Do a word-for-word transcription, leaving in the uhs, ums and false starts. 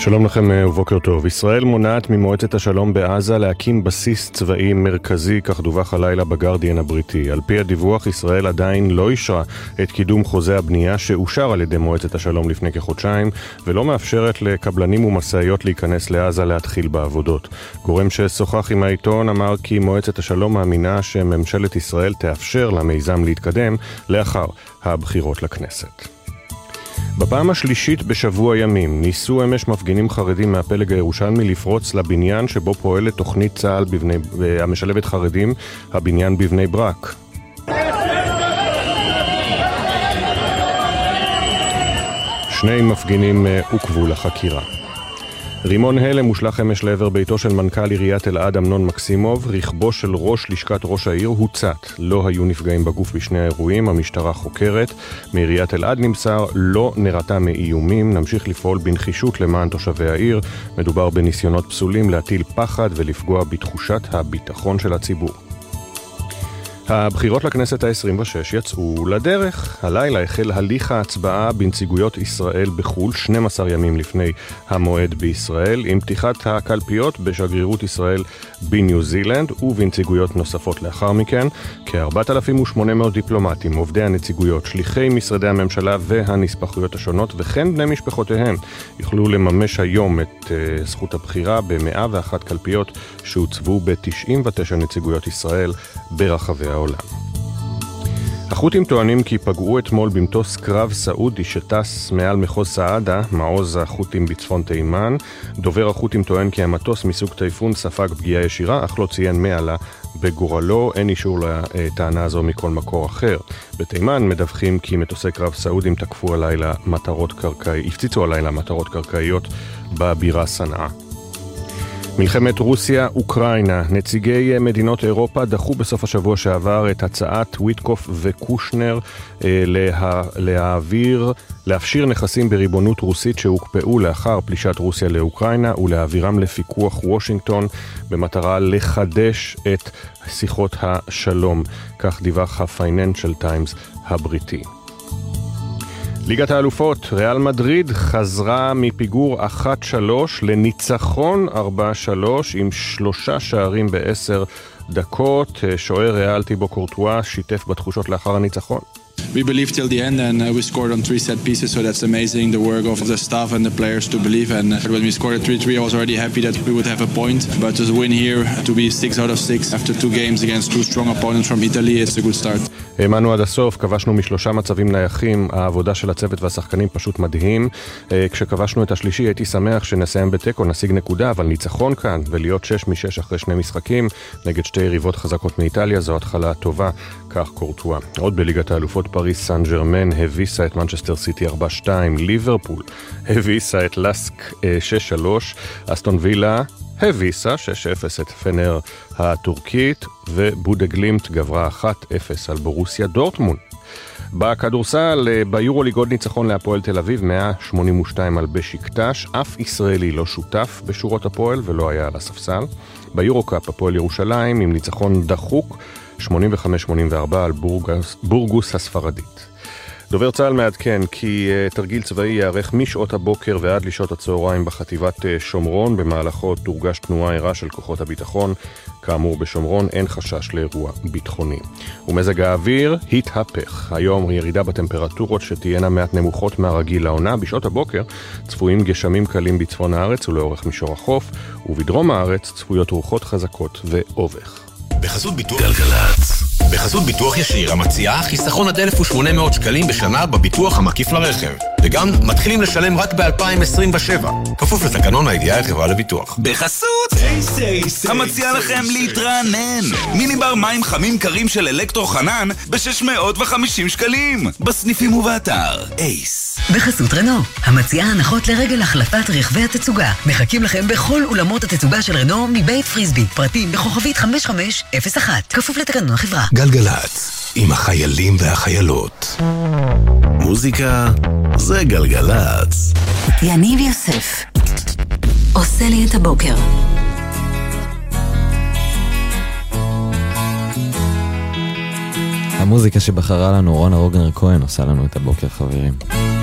שלום לכם ובוקר טוב. ישראל מונעת ממועצת השלום בעזה להקים בסיס צבאי מרכזי, כך דווח הלילה בגרדיאן הבריטי. על פי הדיווח, ישראל עדיין לא אישרה את קידום חוזה הבנייה שאושר על ידי מועצת השלום לפני כחודשיים, ולא מאפשרת לקבלנים ומשאיות להיכנס לעזה להתחיל בעבודות. גורם ששוחח עם העיתון אמר כי מועצת השלום מאמינה שממשלת ישראל תאפשר למיזם להתקדם לאחר הבחירות לכנסת. בפעם השלישית בשבוע ימים ניסו אמש מפגינים חרדים מהפלג הירושלמי לפרוץ לבניין שבו פועלת תוכנית צה"ל בבני, המשלבת חרדים, הבניין בבני ברק. שני מפגינים עוכבו לחקירה. רימון הלם הושלך אמש לעבר ביתו של מנכ"ל עיריית אלעד אמנון מקסימוב. רכבו של ראש לשכת ראש העיר הוצת. לא היו נפגעים בגוף בשני האירועים, המשטרה חוקרת. מעיריית אלעד נמסר לא נראתה מאיומים. נמשיך לפעול בנחישות למען תושבי העיר. מדובר בניסיונות פסולים להטיל פחד ולפגוע בתחושת הביטחון של הציבור. הבחירות לכנסת ה-עשרים ושש יצאו לדרך. הלילה החל הליך ההצבעה בנציגויות ישראל בחול, שנים עשר ימים לפני המועד בישראל, עם פתיחת הקלפיות בשגרירות ישראל בניו זילנד ובנציגויות נוספות לאחר מכן. כ-ארבעת אלפים ושמונה מאות דיפלומטים, עובדי הנציגויות, שליחי משרדי הממשלה והנספחויות השונות וכן בני משפחותיהם יוכלו לממש היום את uh, זכות הבחירה ב-מאה ואחת קלפיות שהוצבו ב-תשעים ותשע נציגויות ישראל ברחבי העולם. החות'ים טוענים כי פגעו אתמול במטוס קרב סעודי שטס מעל מחוז סעדה, מעוז החות'ים בצפון תימן. דובר החות'ים טוען כי המטוס מסוג טייפון ספג פגיעה ישירה, אך לא ציין מה עלה בגורלו. אין אישור לטענה הזו מכל מקור אחר. בתימן מדווחים כי מטוסי קרב סעודים תקפו הלילה מטרות קרקעיות, הפציצו הלילה מטרות קרקעיות בבירה סנעה. מלחמת רוסיה-אוקראינה. נציגי מדינות אירופה דחו בסוף השבוע שעבר את הצעת וויטקוף וקושנר אה, לה, להעביר, להפשיר נכסים בריבונות רוסית שהוקפאו לאחר פלישת רוסיה לאוקראינה ולהעבירם לפיקוח וושינגטון במטרה לחדש את שיחות השלום. כך דיווח הפייננשל טיימס הבריטי. ליגת האלופות, ריאל מדריד חזרה מפיגור אחת שלוש לניצחון ארבע שלוש עם שלושה שערים בעשר דקות. שוער ריאל טיבו קורטואה שיתף בתחושות לאחר הניצחון. We believed till the end and uh, we scored on three set pieces, so that's amazing, the work of the staff and the players to believe. And uh, when we scored at three three, I was already happy that we would have a point, but to win here, to be six out of six after two games against two strong opponents from Italy, it's a good start. האמנו עד הסוף, כבשנו משלושה מצבים נייחים, העבודה של הצוות והשחקנים פשוט מדהים. כשכבשנו את השלישי הייתי שמח שנסיים בטקו, נשיג נקודה, אבל ניצחון כאן ולהיות שש משש אחרי שני משחקים נגד שתי יריבות חזקות מאיטליה זו התחלה טובה, כך קורטואה. עוד בליגת האלופות, פריס סן ז'רמן הביסה את מנצ'סטר סיטי ארבע שתיים, ליברפול הביסה את לסק שש שלוש, אסטון וילה הביסה שש אפס את פנר הטורקית, ובודגלימט גברה אחת אפס על בורוסיה דורטמונד. בכדורסל, ביורוליג עוד ניצחון להפועל תל אביב, מאה שמונים ושתיים על בשיקטש. אף ישראלי לא שותף בשורות הפועל ולא היה על הספסל. ביורוקאפ, הפועל ירושלים עם ניצחון דחוק שמונים וחמש שמונים וארבע על בורגוס, בורגוס הספרדית. דובר צה"ל מעדכן כי uh, תרגיל צבאי יערך משעות הבוקר ועד לשעות הצהריים בחטיבת uh, שומרון. במהלכו תורגש תנועה ערה של כוחות הביטחון. כאמור, בשומרון אין חשש לאירוע ביטחוני. ומזג האוויר התהפך. היום ירידה בטמפרטורות שתהיינה מעט נמוכות מהרגיל לעונה. בשעות הבוקר צפויים גשמים קלים בצפון הארץ ולאורך מישור החוף, ובדרום הארץ צפויות רוחות חזקות ואובך. בחסות ביטוח גלגלצ. בחסות ביטוח ישיר המציעה חיסכון עד אלף ושמונה מאות שקלים בשנה בביטוח המקיף לרכב. וגם מתחילים לשלם רק ב-אלפיים עשרים ושבע. כפוף לתקנון הידיעה החברה לביטוח. בחסות המציעה לכם להתרענן. מיני בר מים חמים קרים של אלקטרו חנן ב-שש מאות וחמישים שקלים. בסניפים ובאתר אייס. בחסות רנו, המציעה הנחות לרגל החלפת רכבי התצוגה. מחכים לכם בכל אולמות התצוגה של רנו מבית פריסבי. פרטים בכוכבית חמש חמש אפס אחת. כפוף לתקנון החברה. גלגלצ, עם החיילים והחיילות. מוזיקה זה גלגלצ. יניב יוסף עושה לי את הבוקר. המוזיקה שבחרה לנו רונה רוגנר כהן עושה לנו את הבוקר, חברים.